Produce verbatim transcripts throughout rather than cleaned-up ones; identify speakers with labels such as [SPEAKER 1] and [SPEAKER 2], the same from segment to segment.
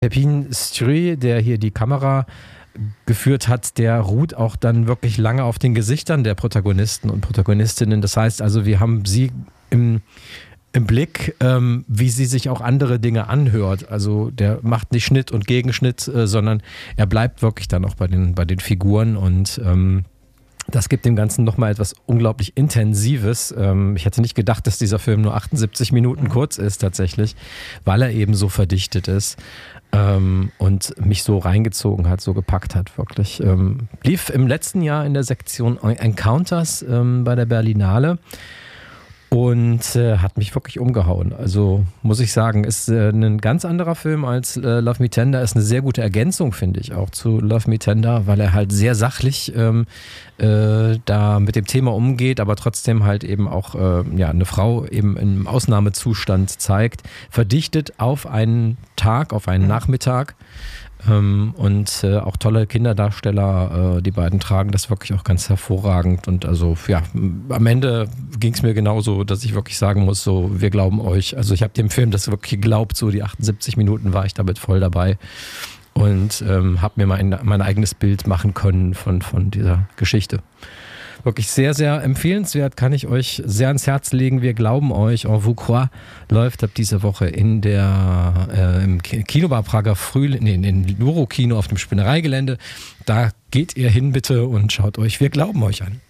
[SPEAKER 1] Pepin Stry, der hier die Kamera geführt hat, der ruht auch dann wirklich lange auf den Gesichtern der Protagonisten und Protagonistinnen. Das heißt also, wir haben sie im, im Blick, ähm, wie sie sich auch andere Dinge anhört. Also der macht nicht Schnitt und Gegenschnitt, äh, sondern er bleibt wirklich dann auch bei den, bei den Figuren und ähm, das gibt dem Ganzen nochmal etwas unglaublich Intensives. Ähm, ich hätte nicht gedacht, dass dieser Film nur achtundsiebzig Minuten kurz ist tatsächlich, weil er eben so verdichtet ist. Ähm, und mich so reingezogen hat, so gepackt hat, wirklich. Ähm, lief im letzten Jahr in der Sektion Encounters ähm, bei der Berlinale und äh, hat mich wirklich umgehauen. Also muss ich sagen, ist äh, ein ganz anderer Film als äh, Love Me Tender, ist eine sehr gute Ergänzung, finde ich, auch zu Love Me Tender, weil er halt sehr sachlich ähm, äh, da mit dem Thema umgeht, aber trotzdem halt eben auch äh, ja, eine Frau eben im Ausnahmezustand zeigt, verdichtet auf einen Tag, auf einen Nachmittag. Ähm, und äh, auch tolle Kinderdarsteller, äh, die beiden tragen das wirklich auch ganz hervorragend und also ja, am Ende ging es mir genauso, dass ich wirklich sagen muss, so, wir glauben euch, also ich habe dem Film das wirklich geglaubt, so die achtundsiebzig Minuten war ich damit voll dabei und ähm, habe mir mein, mein eigenes Bild machen können von, von dieser Geschichte. Wirklich sehr, sehr empfehlenswert, kann ich euch sehr ans Herz legen. Wir glauben euch. En vous croix läuft ab dieser Woche in der äh, im Kinobar Prager Frühling, nee, in den Luro-Kino auf dem Spinnereigelände. Da geht ihr hin bitte und schaut euch Wir glauben euch an.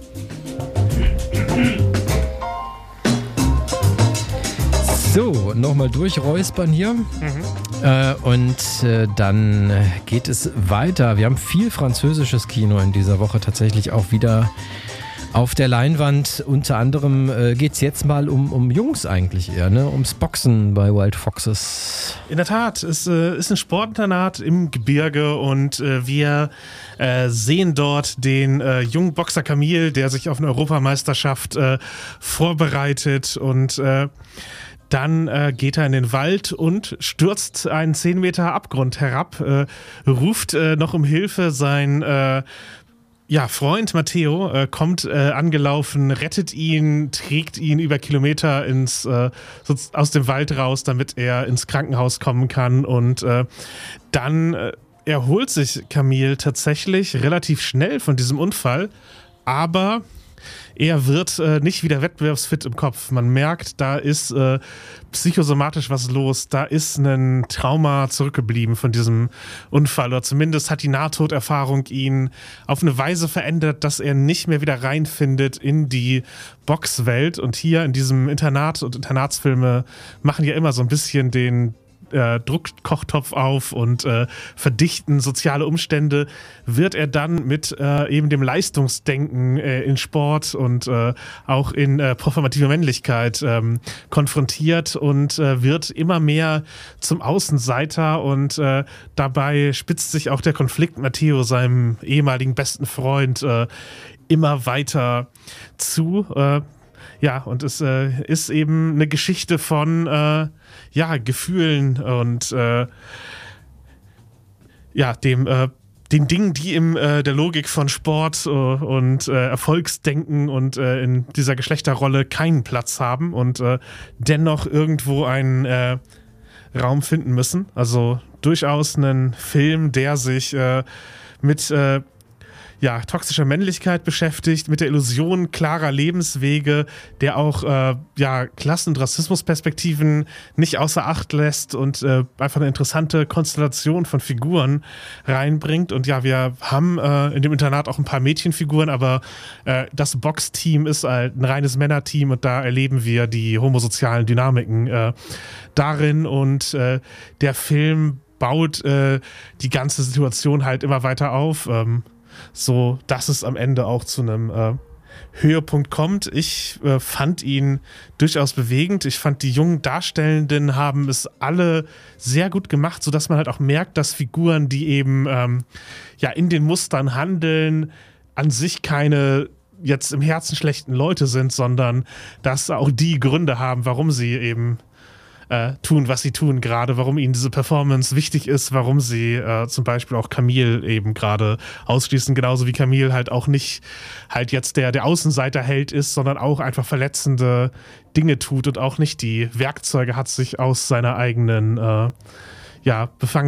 [SPEAKER 1] So, nochmal durchräuspern hier. Mhm. Äh, und äh, dann geht es weiter. Wir haben viel französisches Kino in dieser Woche tatsächlich auch wieder auf der Leinwand. Unter anderem äh, geht es jetzt mal um, um Jungs eigentlich eher, ne? Ums Boxen bei Wild Foxes.
[SPEAKER 2] In der Tat, es äh, ist ein Sportinternat im Gebirge und äh, wir äh, sehen dort den äh, jungen Boxer Camille, der sich auf eine Europameisterschaft äh, vorbereitet und äh, Dann äh, geht er in den Wald und stürzt einen zehn Meter Abgrund herab, äh, ruft äh, noch um Hilfe. Sein äh, ja, Freund Matteo äh, kommt äh, angelaufen, rettet ihn, trägt ihn über Kilometer ins, äh, so aus dem Wald raus, damit er ins Krankenhaus kommen kann. Und äh, dann äh, erholt sich Camille tatsächlich relativ schnell von diesem Unfall, aber er wird äh, nicht wieder wettbewerbsfit im Kopf. Man merkt, da ist äh, psychosomatisch was los. Da ist ein Trauma zurückgeblieben von diesem Unfall. Oder zumindest hat die Nahtoderfahrung ihn auf eine Weise verändert, dass er nicht mehr wieder reinfindet in die Boxwelt. Und hier in diesem Internat und Internatsfilme machen ja immer so ein bisschen den Äh, Druckkochtopf auf und äh, verdichten soziale Umstände, wird er dann mit äh, eben dem Leistungsdenken äh, in Sport und äh, auch in äh, performative Männlichkeit ähm, konfrontiert und äh, wird immer mehr zum Außenseiter und äh, dabei spitzt sich auch der Konflikt Matteo, seinem ehemaligen besten Freund, äh, immer weiter zu. Äh, Ja, und es äh, ist eben eine Geschichte von äh, ja, Gefühlen und äh, ja, dem, äh, den Dingen, die in äh, der Logik von Sport äh, und äh, Erfolgsdenken und äh, in dieser Geschlechterrolle keinen Platz haben und äh, dennoch irgendwo einen äh, Raum finden müssen. Also durchaus ein Film, der sich äh, mit äh, ja, toxischer Männlichkeit beschäftigt, mit der Illusion klarer Lebenswege, der auch äh, ja, Klassen- und Rassismusperspektiven nicht außer Acht lässt und äh, einfach eine interessante Konstellation von Figuren reinbringt. Und ja, wir haben äh, in dem Internat auch ein paar Mädchenfiguren, aber äh, das Boxteam ist halt ein reines Männerteam und da erleben wir die homosozialen Dynamiken äh, darin und äh, der Film baut äh, die ganze Situation halt immer weiter auf, ähm, so dass es am Ende auch zu einem äh, Höhepunkt kommt. Ich äh, fand ihn durchaus bewegend. Ich fand, die jungen Darstellenden haben es alle sehr gut gemacht, sodass man halt auch merkt, dass Figuren, die eben ähm, ja in den Mustern handeln, an sich keine jetzt im Herzen schlechten Leute sind, sondern dass auch die Gründe haben, warum sie eben Äh, tun, was sie tun gerade, warum ihnen diese Performance wichtig ist, warum sie äh, zum Beispiel auch Camille eben gerade ausschließen, genauso wie Camille halt auch nicht halt jetzt der, der Außenseiterheld ist, sondern auch einfach verletzende Dinge tut und auch nicht die Werkzeuge hat, sich aus seiner eigenen äh, ja, befangen